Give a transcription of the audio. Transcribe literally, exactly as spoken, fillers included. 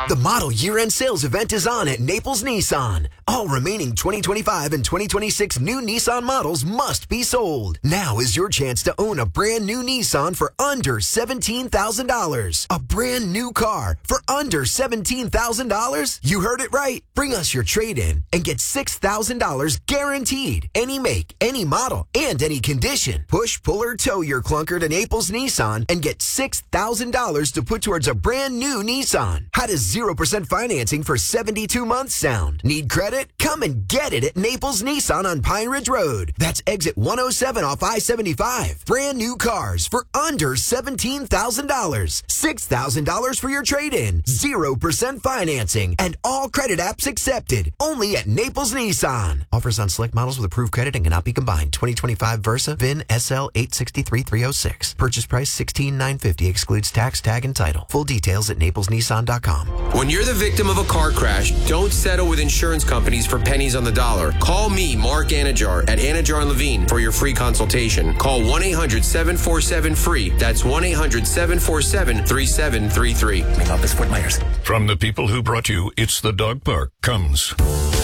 The model year-end sales event is on at Naples Nissan. All remaining twenty twenty-five and twenty twenty-six new Nissan models must be sold. Now is your chance to own a brand new Nissan for under seventeen thousand dollars. A brand new car for under seventeen thousand dollars? You heard it right. Bring us your trade-in and get six thousand dollars guaranteed. Any make, any model, and any condition. Push, pull, or tow your clunker to Naples Nissan and get six thousand dollars to put towards a brand new Nissan. How does zero percent financing for seventy-two months sound? Need credit? Come and get it at Naples Nissan on Pine Ridge Road. That's exit one oh seven off I seventy-five. Brand new cars for under seventeen thousand dollars. six thousand dollars for your trade-in. zero percent financing. And all credit apps accepted. Only at Naples Nissan. Offers on select models with approved credit and cannot be combined. twenty twenty-five Versa, V I N S L eight six three three oh six. Purchase price sixteen thousand nine hundred fifty dollars. Excludes tax, tag, and title. Full details at naples nissan dot com. When you're the victim of a car crash, don't settle with insurance companies for pennies on the dollar. Call me, Mark Anajar, at Anajar and Levine for your free consultation. Call one eight hundred seven four seven free. That's one eight hundred seven four seven three seven three three. Make office Fort Myers. From the people who brought you It's the Dog Park comes